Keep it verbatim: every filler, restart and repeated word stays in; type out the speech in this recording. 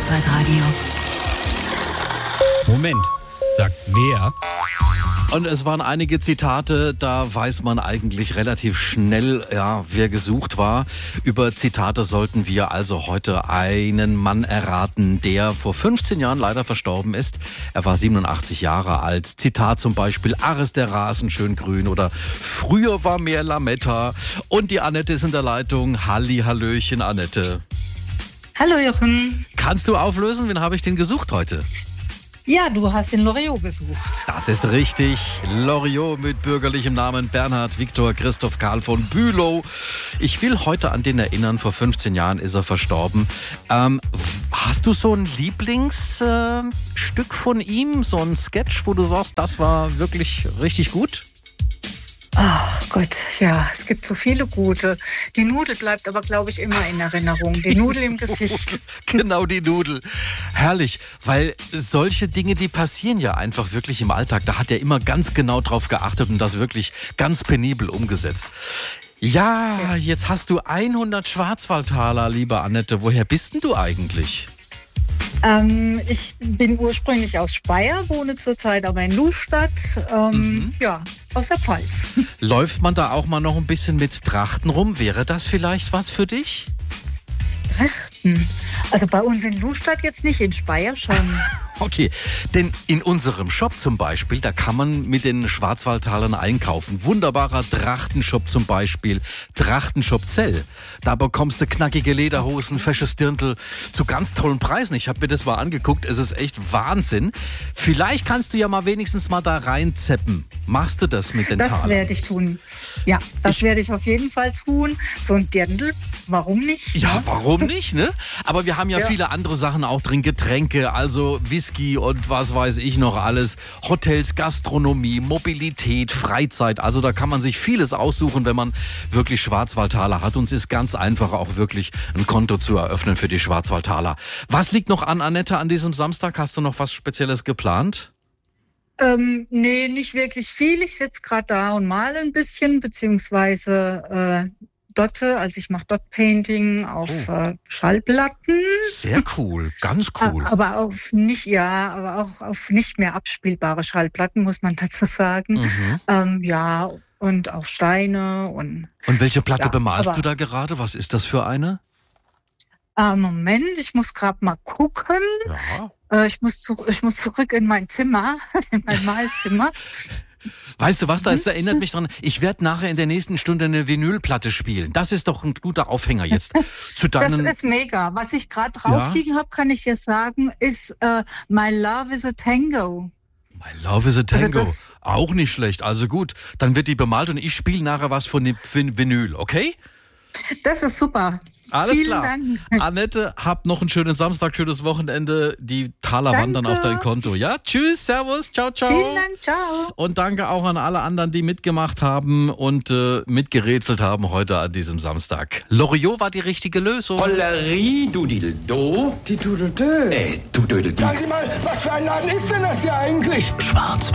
Schwarzwaldradio. Moment, sagt wer? Und es waren einige Zitate, da weiß man eigentlich relativ schnell, ja, wer gesucht war. Über Zitate sollten wir also heute einen Mann erraten, der vor fünfzehn Jahren leider verstorben ist. Er war siebenundachtzig Jahre alt. Zitat zum Beispiel, Ares der Rasen schön grün oder früher war mehr Lametta. Und die Annette ist in der Leitung. Halli, hallöchen, Annette. Hallo Jochen. Kannst du auflösen, wen habe ich denn gesucht heute? Ja, du hast den Loriot gesucht. Das ist richtig. Loriot mit bürgerlichem Namen Bernhard Viktor Christoph Karl von Bülow. Ich will heute an den erinnern, vor fünfzehn Jahren ist er verstorben. Ähm, hast du so ein Lieblingsstück äh, von ihm, so ein Sketch, wo du sagst, das war wirklich richtig gut? Ach Gott, ja, es gibt so viele gute. Die Nudel bleibt aber, glaube ich, immer in Erinnerung. Die Nudel im Gesicht. Genau, die Nudel. Herrlich, weil solche Dinge, die passieren ja einfach wirklich im Alltag. Da hat er immer ganz genau drauf geachtet und das wirklich ganz penibel umgesetzt. Ja, jetzt hast du hundert Schwarzwaldtaler, liebe Annette. Woher bist denn du eigentlich? Ähm, ich bin ursprünglich aus Speyer, wohne zurzeit aber in Lustadt. Ähm, mhm. Ja, aus der Pfalz. Läuft man da auch mal noch ein bisschen mit Trachten rum? Wäre das vielleicht was für dich? Trachten? Also bei uns in Lustadt jetzt nicht, in Speyer schon. Okay, denn in unserem Shop zum Beispiel, da kann man mit den Schwarzwaldtalern einkaufen. Wunderbarer Trachtenshop zum Beispiel, Trachtenshop Zell. Da bekommst du knackige Lederhosen, fesches Dirndl zu ganz tollen Preisen. Ich habe mir das mal angeguckt, es ist echt Wahnsinn. Vielleicht kannst du ja mal wenigstens mal da reinzeppen. Machst du das mit den Das Talern? werde ich tun. Ja, das Ich- werde ich auf jeden Fall tun. So ein Dirndl, warum nicht? Ja, ne? warum nicht, ne? Aber wir haben ja, Ja. viele andere Sachen auch drin, Getränke, also Whisky und was weiß ich noch alles, Hotels, Gastronomie, Mobilität, Freizeit, also da kann man sich vieles aussuchen, wenn man wirklich Schwarzwaldtaler hat und es ist ganz einfach auch wirklich ein Konto zu eröffnen für die Schwarzwaldtaler. Was liegt noch an, Annette, an diesem Samstag? Hast du noch was Spezielles geplant? Ähm, nee, nicht wirklich viel. Ich sitze gerade da und male ein bisschen, beziehungsweise äh, Dotte, also ich mache Dot-Painting auf Oh. äh, Schallplatten. Sehr cool, ganz cool. Äh, Aber auf nicht, ja, aber auch auf nicht mehr abspielbare Schallplatten, muss man dazu sagen. Mhm. Ähm, ja, und auch Steine und Und welche Platte Ja, bemalst aber- du da gerade? Was ist das für eine? äh, Moment, ich muss gerade mal gucken. Ja. Äh, ich muss zu, ich muss zurück in mein Zimmer, in mein Malzimmer. Weißt du was, das erinnert mich dran, ich werde nachher in der nächsten Stunde eine Vinylplatte spielen. Das ist doch ein guter Aufhänger jetzt zu Das deinen... ist mega. Was ich gerade drauf Ja? liegen habe, kann ich jetzt sagen, ist äh, My Love is a Tango. My Love is a Tango. Also das- Auch nicht schlecht. Also gut, dann wird die bemalt und ich spiele nachher was von dem Vin- Vinyl, okay? Das ist super. Alles Vielen klar. Dank. Annette, hab noch einen schönen Samstag, schönes Wochenende. Die Taler Danke. wandern auf dein Konto. Ja, tschüss, servus, ciao, ciao. Vielen Dank, ciao. Und danke auch an alle anderen, die mitgemacht haben und äh, mitgerätselt haben heute an diesem Samstag. Loriot war die richtige Lösung. Hollerie, Dudidel-Do. Die Dudeldö. Äh, du Dödel. Sagen Sie mal, was für ein Laden ist denn das hier eigentlich? Schwarz.